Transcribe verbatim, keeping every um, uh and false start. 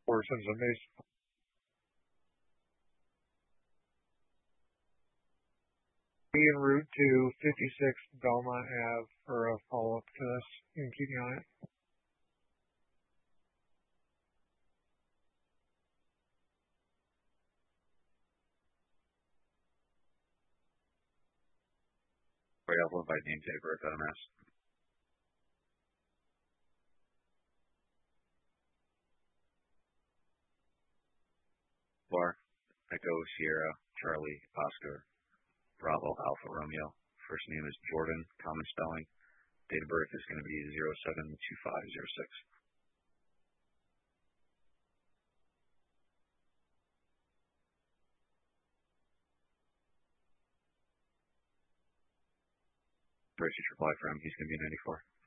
portions of Mason. Be en route to fifty-six Belmont Ave for a follow-up to this. You can keep me on it. Sorry, I'll invite name, date of birth, L M S. Bar, Echo, Sierra, Charlie, Oscar, Bravo, Alpha, Romeo. First name is Jordan, common spelling. Date of birth is going to be zero seven two five zero six. Tracy's reply for him, he's going to be ninety-four.